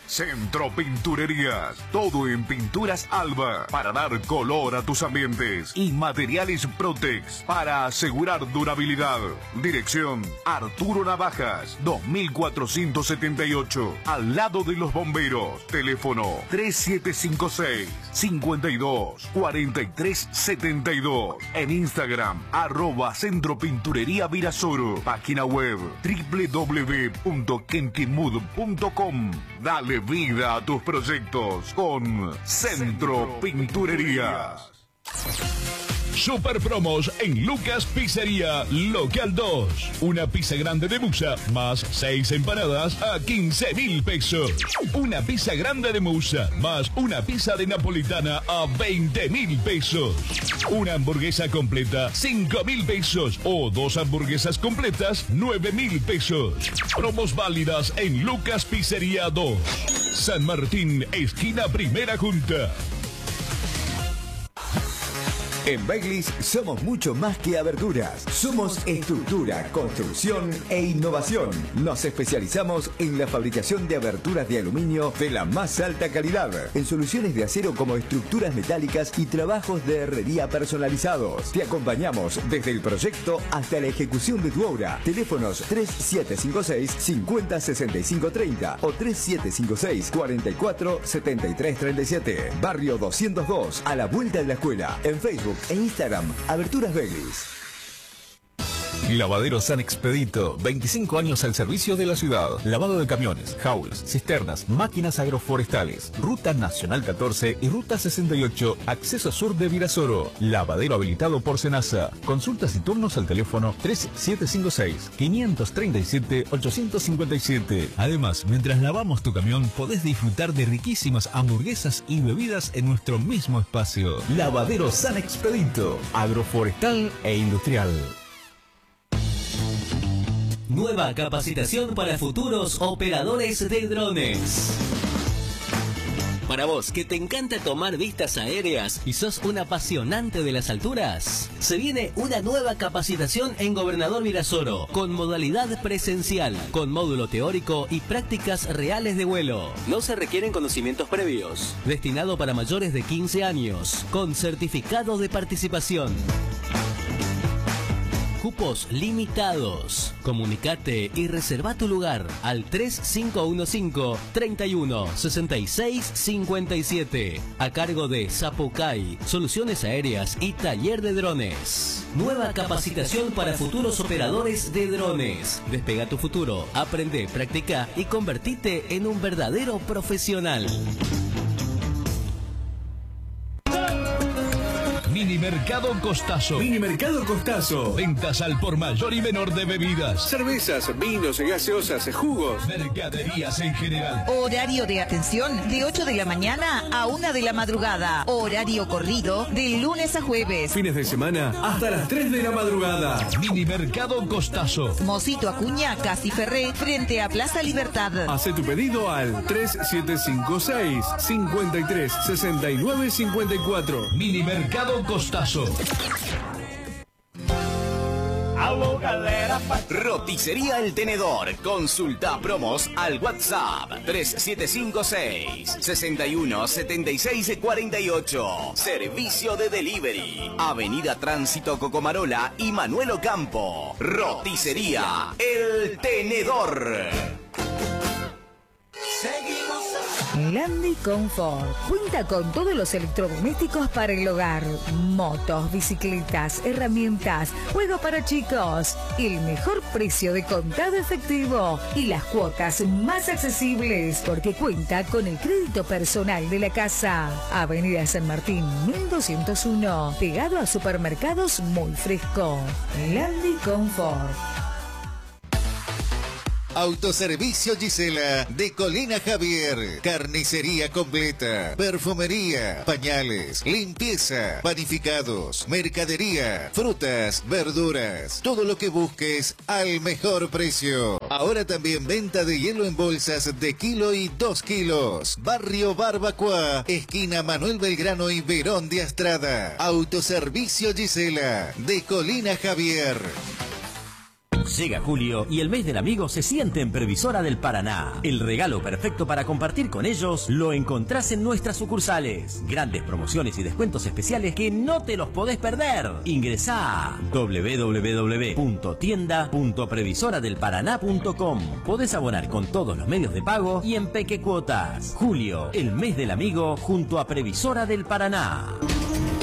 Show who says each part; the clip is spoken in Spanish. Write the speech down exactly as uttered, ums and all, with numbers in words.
Speaker 1: Centro Pinturerías, todo en pinturas Alba para dar color a tus ambientes y materiales Protex para asegurar durabilidad. Dirección Arturo Navajas, dos mil cuatrocientos setenta y ocho, al lado de los bomberos. Teléfono tres siete cinco seis, cinco dos, cuatro tres siete dos. En Instagram, arroba Centro Pinturería Virasoro. Página web doble u doble u doble u punto kentimud punto com. Dale vida a tus proyectos con Centro Pinturerías.
Speaker 2: Super promos en Lucas Pizzería Local dos. Una pizza grande de musa más seis empanadas a quince mil pesos. Una pizza grande de musa más una pizza de napolitana a veinte mil pesos. Una hamburguesa completa cinco mil pesos o dos hamburguesas completas nueve mil pesos. Promos válidas en Lucas Pizzería dos. San Martín, esquina Primera Junta.
Speaker 3: En Bailey's somos mucho más que aberturas. Somos estructura, construcción e innovación. Nos especializamos en la fabricación de aberturas de aluminio de la más alta calidad, en soluciones de acero como estructuras metálicas y trabajos de herrería personalizados. Te acompañamos desde el proyecto hasta la ejecución de tu obra. Teléfonos tres siete cinco seis, cinco cero, seis cinco tres cero o tres siete cinco seis, cuatro cuatro, siete tres tres siete. Barrio doscientos dos, a la vuelta de la escuela. En Facebook e Instagram, Aberturas Bailey's.
Speaker 4: Lavadero San Expedito, veinticinco años al servicio de la ciudad. Lavado de camiones, jaulas, cisternas, máquinas agroforestales. Ruta Nacional catorce y Ruta sesenta y ocho, acceso sur de Virasoro. Lavadero habilitado por Senasa. Consultas y turnos al teléfono tres siete cinco seis, cinco tres siete, ocho cinco siete. Además, mientras lavamos tu camión, podés disfrutar de riquísimas hamburguesas y bebidas en nuestro mismo espacio. Lavadero San Expedito, agroforestal e industrial.
Speaker 5: Nueva capacitación para futuros operadores de drones. Para vos, que te encanta tomar vistas aéreas y sos un apasionante de las alturas, se viene una nueva capacitación en Gobernador Virasoro, con modalidad presencial, con módulo teórico y prácticas reales de vuelo. No se requieren conocimientos previos. Destinado para mayores de quince años, con certificado de participación. Cupos limitados. Comunicate y reserva tu lugar al tres cinco uno cinco, treinta y uno, sesenta y seis, cincuenta y siete. A cargo de Zapucay, Soluciones Aéreas y Taller de Drones. Nueva capacitación para futuros operadores de drones. Despega tu futuro, aprende, practica y convertite en un verdadero profesional.
Speaker 2: Minimercado Costazo.
Speaker 6: Minimercado Costazo.
Speaker 2: Ventas al por mayor y menor de bebidas.
Speaker 6: Cervezas, vinos, gaseosas, jugos.
Speaker 2: Mercaderías en general.
Speaker 7: Horario de atención de ocho de la mañana a una de la madrugada. Horario corrido de lunes a jueves.
Speaker 6: Fines de semana hasta las tres de la madrugada.
Speaker 2: Minimercado Costazo.
Speaker 7: Mosito Acuña, Casi Ferré, frente a Plaza Libertad.
Speaker 6: Hace tu pedido al tres siete cinco seis, cinco tres, seis nueve cinco cuatro.
Speaker 2: Minimercado Costazo.
Speaker 8: Roticería El Tenedor. Consulta promos al WhatsApp tres siete cinco seis, seis uno, siete seis cuatro ocho. Servicio de delivery. Avenida Tránsito Cocomarola y Manuel Ocampo. Roticería El Tenedor.
Speaker 9: Landy Comfort cuenta con todos los electrodomésticos para el hogar, motos, bicicletas, herramientas, juegos para chicos, el mejor precio de contado efectivo y las cuotas más accesibles porque cuenta con el crédito personal de la casa. Avenida San Martín mil doscientos uno, pegado a supermercados Muy Fresco. Landy Comfort.
Speaker 10: Autoservicio Gisela de Colina Javier. Carnicería completa, perfumería, pañales, limpieza, panificados, mercadería, frutas, verduras. Todo lo que busques al mejor precio. Ahora también venta de hielo en bolsas de kilo y dos kilos. Barrio Barbacoa, esquina Manuel Belgrano y Verón de Astrada. Autoservicio Gisela de Colina Javier.
Speaker 11: Llega julio y el mes del amigo se siente en Previsora del Paraná. El regalo perfecto para compartir con ellos lo encontrás en nuestras sucursales. Grandes promociones y descuentos especiales que no te los podés perder. Ingresá a doble u doble u doble u punto tienda punto previsora del paraná punto com. Podés abonar con todos los medios de pago y en peque cuotas. Julio, el mes del amigo junto a Previsora del Paraná.